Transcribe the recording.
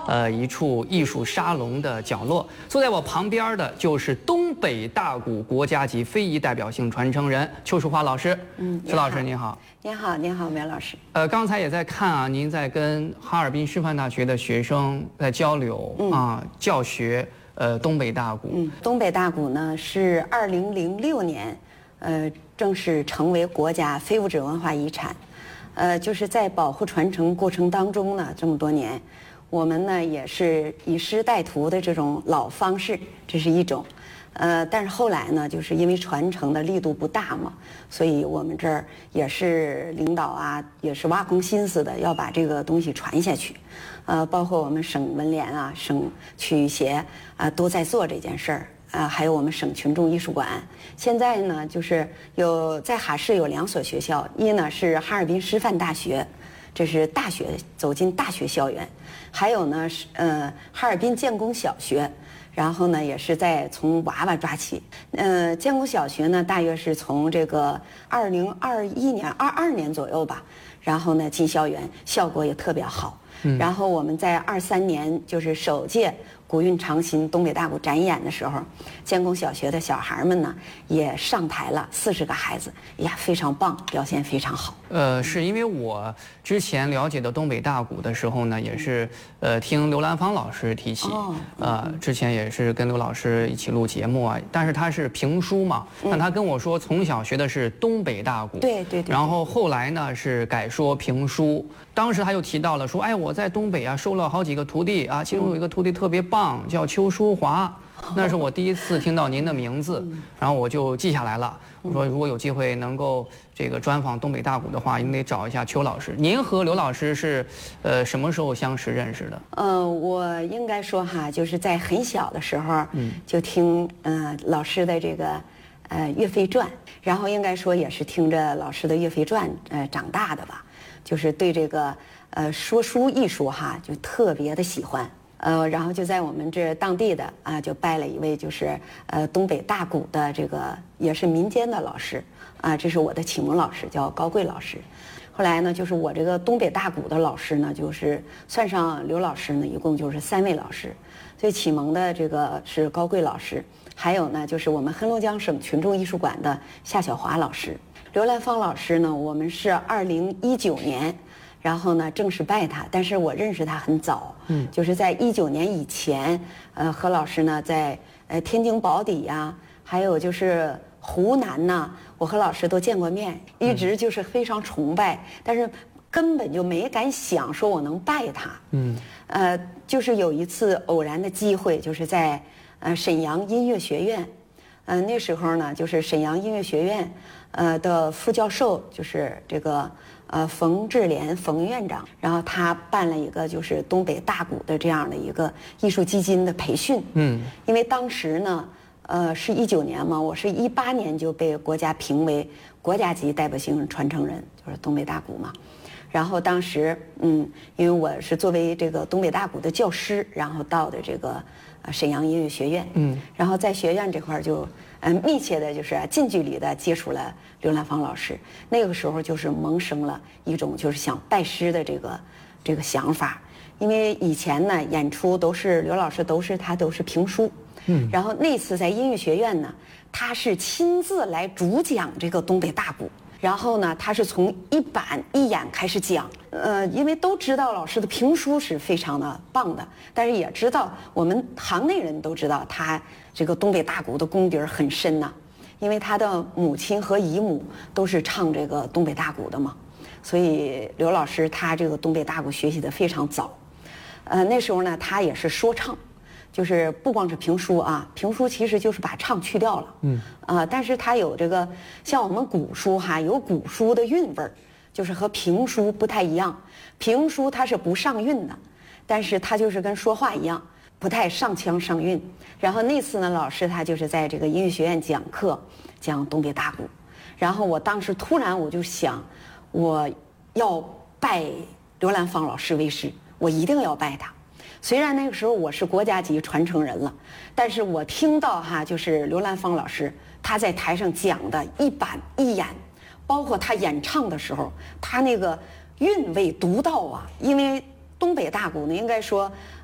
一处艺术沙龙的角落。坐在我旁边的就是东北大鼓国家级非遗代表性传承人邱淑华老师。邱老师您好。 您好，您好，苗老师。 刚才也在看啊，您在跟哈尔滨师范大学的学生在交流教学东北大鼓。 东北大鼓呢是2006年，正式成为国家非物质文化遗产。就是在保护传承过程当中呢，这么多年，我们呢也是以师带徒的这种老方式，这是一种。但是后来呢，就是因为传承的力度不大嘛，所以我们这儿也是领导啊，也是挖空心思的要把这个东西传下去。包括我们省文联啊、省曲艺协啊都在做这件事儿。还有我们省群众艺术馆。现在呢，就是在哈市有2所学校，一呢是哈尔滨师范大学，这是大学走进大学校园；还有呢是哈尔滨建工小学。然后呢，也是在从娃娃抓起。建工小学呢，大约是从这个2021年、22年左右吧。然后呢，进校园，效果也特别好。然后我们在23年，就是首届古韵长新东北大鼓展演的时候，建工小学的小孩们呢也上台了，40个孩子，呀，非常棒，表现非常好。 是因为我之前了解的东北大鼓的时候呢，也是听刘兰芳老师提起，之前也是跟刘老师一起录节目啊，但是他是评书嘛，但他跟我说从小学的是东北大鼓， 对， 然后后来呢是改说评书，当时他又提到了说，哎，我在东北啊收了好几个徒弟啊，其中有一个徒弟特别棒，叫邱淑华。那是我第一次听到您的名字，然后我就记下来了。我说如果有机会能够这个专访东北大鼓的话，应得找一下邱老师。您和刘老师是什么时候相识认识的？ 我应该说哈，就是在很小的时候，就听老师的这个岳飞传，然后应该说也是听着老师的岳飞传长大的吧，就是对这个说书艺术哈就特别的喜欢。然后就在我们这当地的就拜了一位就是东北大鼓的这个也是民间的老师这是我的启蒙老师，叫高贵老师。后来呢，就是我这个东北大鼓的老师呢，就是算上刘老师呢，一共就是3位老师。所以启蒙的这个是高贵老师，还有呢就是我们黑龙江省群众艺术馆的夏小华老师。刘兰芳老师呢，我们是2019年。然后呢，正式拜他，但是我认识他很早，就是在19年以前，何老师呢在天津宝坻呀，还有就是湖南呐，我和老师都见过面，一直就是非常崇拜，但是根本就没敢想说我能拜他。就是有一次偶然的机会，就是在沈阳音乐学院，那时候呢，就是沈阳音乐学院的副教授就是这个。冯志莲冯院长，然后他办了一个就是东北大鼓的这样的一个艺术基金的培训。因为当时呢，是19年嘛，我是18年就被国家评为国家级代表性传承人，就是东北大鼓嘛。然后当时，因为我是作为这个东北大鼓的教师，然后到的这个沈阳音乐学院。然后在学院这块就密切的就是近距离的接触了刘兰芳老师。那个时候就是萌生了一种就是想拜师的这个想法。因为以前呢演出都是刘老师都是评书。然后那次在音乐学院呢，他是亲自来主讲这个东北大鼓。然后呢，他是从一板一眼开始讲，因为都知道老师的评书是非常的棒的，但是也知道我们行内人都知道他这个东北大鼓的功底儿很深呐，因为他的母亲和姨母都是唱这个东北大鼓的嘛，所以刘老师他这个东北大鼓学习的非常早，那时候呢，他也是说唱。就是不光是评书啊，评书其实就是把唱去掉了，但是它有这个像我们古书哈，有古书的韵味儿，就是和评书不太一样。评书它是不上韵的，但是它就是跟说话一样，不太上腔上韵。然后那次呢，老师他就是在这个音乐学院讲课，讲东北大鼓。然后我当时突然我就想，我要拜刘兰芳老师为师，我一定要拜他。虽然那个时候我是国家级传承人了，但是我听到就是刘兰芳老师他在台上讲的一板一眼，包括他演唱的时候，他那个韵味独到啊。因为东北大鼓呢，应该说，